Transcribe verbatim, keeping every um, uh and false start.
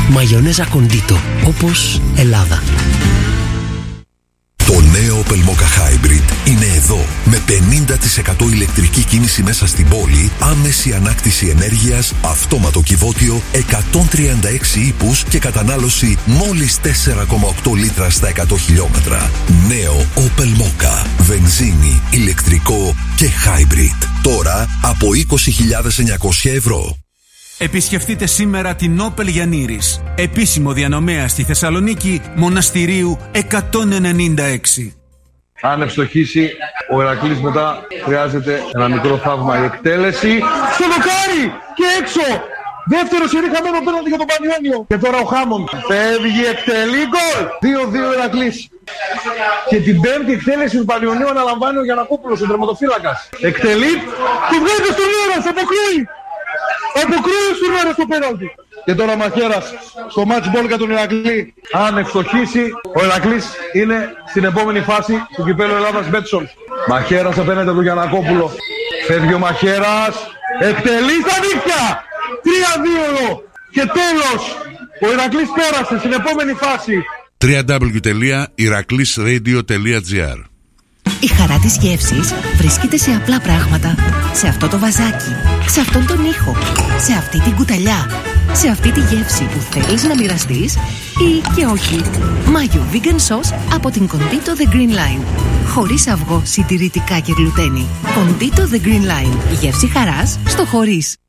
Μαγιονέζα Κοντίτο, όπως Ελλάδα. Το νέο Opel Mokka Hybrid είναι εδώ. Με πενήντα τοις εκατό ηλεκτρική κίνηση μέσα στην πόλη, άμεση ανάκτηση ενέργειας, αυτόματο κυβότιο, εκατόν τριάντα έξι ύπους και κατανάλωση μόλις τέσσερα κόμμα οκτώ λίτρα στα εκατό χιλιόμετρα. Νέο Opel Mokka. Βενζίνη, ηλεκτρικό και hybrid. Τώρα από είκοσι χιλιάδες εννιακόσια ευρώ. Επισκεφτείτε σήμερα την Opel Γιαννήρης, επίσημο διανομέα στη Θεσσαλονίκη, Μοναστηρίου εκατόν ενενήντα έξι. Αν ευστοχίσει ο Ηρακλής, μετά χρειάζεται ένα μικρό θαύμα, η εκτέλεση στο δοκάρι και έξω. Δεύτερο σερί χαμένο πέναλτι για τον Πανιόνιο. Και τώρα ο Χάμοντ φεύγει, εκτελεί, γκολ. δύο δύο Ηρακλής. Και την πέμπτη εκτέλεση του Πανιονίου αναλαμβάνει ο Γιαννακόπουλος, ο τερματοφύλακας. Εκτελεί, του βγάζει στον αέρα, αποκρούει. Αποκρούει στον αέρα στο πέναλτι. Και τώρα ο Μαχαίρας στο match ball για τον Ηρακλή. Αν ευστοχίσει, ο Ηρακλής είναι στην επόμενη φάση του κυπέλλου Ελλάδας Μπέτσον. Μαχαίρας απέναντι του Γιαννακόπουλο. Φεύγει ο Μαχαίρας. Εκτελεί στα δίχτυα. τρία δύο. Και τέλος, ο Ηρακλής πέρασε στην επόμενη φάση. double-u double-u double-u τελεία ηρακλής ρέιντιο τελεία τζι άρ. Η χαρά της γεύσης βρίσκεται σε απλά πράγματα. Σε αυτό το βαζάκι, σε αυτόν τον ήχο, σε αυτή την κουταλιά, σε αυτή τη γεύση που θέλεις να μοιραστείς ή και όχι. Μάγιο Vegan Sauce από την Κοντίτο The Green Line. Χωρίς αυγό, συντηρητικά και γλουτένι. Κοντίτο The Green Line. Η γεύση χαράς στο χωρίς.